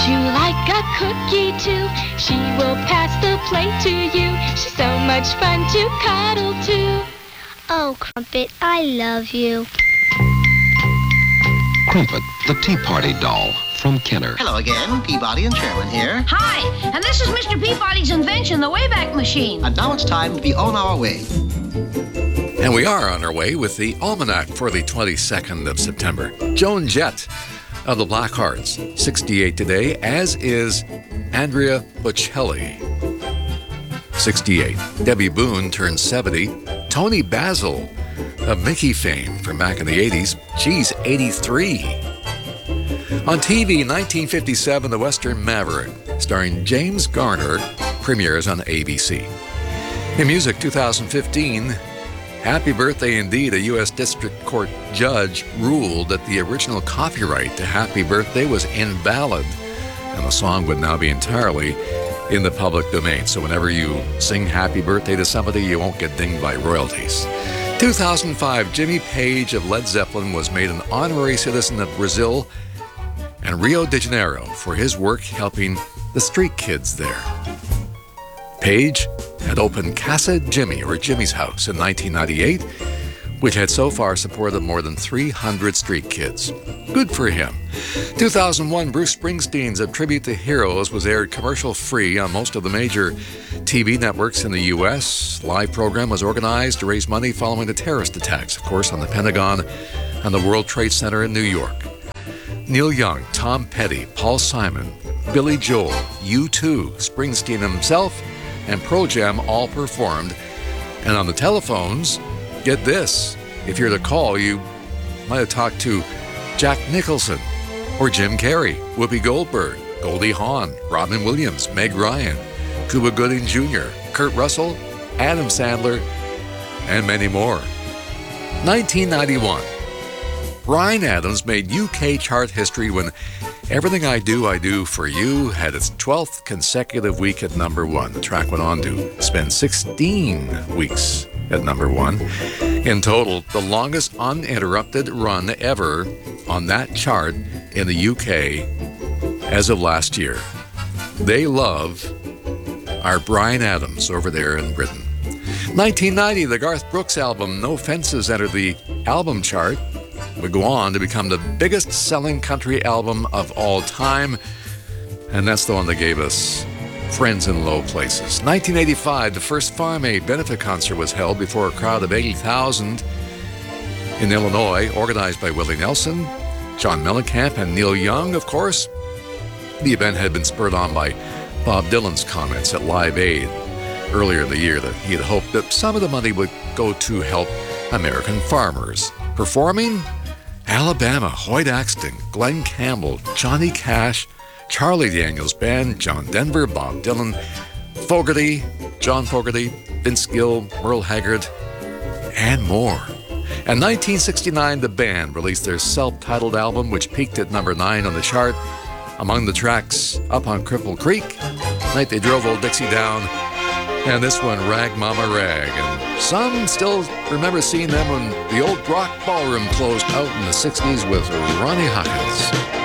you like a cookie too? She will pass the plate to you. She's so much fun to cuddle to. Oh, Crumpet, I love you. Crumpet, the Tea Party doll from Kenner. Hello again, Peabody and Sherman here. Hi, and this is Mr. Peabody's invention, the Wayback Machine. And now it's time to be on our way. And we are on our way with the almanac for the 22nd of September. Joan Jett of the Blackhearts, 68 today, as is Andrea Bocelli, 68. Debbie Boone turns 70. Tony Basil of Mickey fame from back in the 80s, she's 83. On TV, 1957, The Western Maverick, starring James Garner, premieres on ABC. In music, 2015, Happy Birthday Indeed, a U.S. District Court judge ruled that the original copyright to Happy Birthday was invalid, and the song would now be entirely in the public domain. So whenever you sing Happy Birthday to somebody, you won't get dinged by royalties. 2005, Jimmy Page of Led Zeppelin was made an honorary citizen of Brazil and Rio de Janeiro for his work helping the street kids there. Page had opened Casa Jimmy, or Jimmy's House, in 1998, which had so far supported more than 300 street kids. Good for him. 2001, Bruce Springsteen's A Tribute to Heroes was aired commercial-free on most of the major TV networks in the U.S. Live program was organized to raise money following the terrorist attacks, of course, on the Pentagon and the World Trade Center in New York. Neil Young, Tom Petty, Paul Simon, Billy Joel, U2, Springsteen himself, and Pearl Jam all performed. And on the telephones, get this, if you're to call, you might have talked to Jack Nicholson or Jim Carrey, Whoopi Goldberg, Goldie Hawn, Robin Williams, Meg Ryan, Cuba Gooding Jr., Kurt Russell, Adam Sandler, and many more. 1991. Bryan Adams made UK chart history when Everything I Do for You had its 12th consecutive week at number one. The track went on to spend 16 weeks at number one. In total, the longest uninterrupted run ever on that chart in the UK as of last year. They love our Bryan Adams over there in Britain. 1990, the Garth Brooks album No Fences entered the album chart. Would go on to become the biggest selling country album of all time, and that's the one that gave us Friends in Low Places. 1985, the first Farm Aid benefit concert was held before a crowd of 80,000 in Illinois, organized by Willie Nelson, John Mellencamp, and Neil Young, of course. The event had been spurred on by Bob Dylan's comments at Live Aid earlier in the year that he had hoped that some of the money would go to help American farmers. Performing, Alabama, Hoyt Axton, Glenn Campbell, Johnny Cash, Charlie Daniels Band, John Denver, Bob Dylan, Fogerty, John Fogerty, Vince Gill, Merle Haggard, and more. In 1969, the band released their self-titled album, which peaked at number 9 on the chart. Among the tracks, Up on Cripple Creek, Night They Drove Old Dixie Down, and this one, Rag Mama Rag. And some still remember seeing them when the old Brock Ballroom closed out in the 60s with Ronnie Hawkins.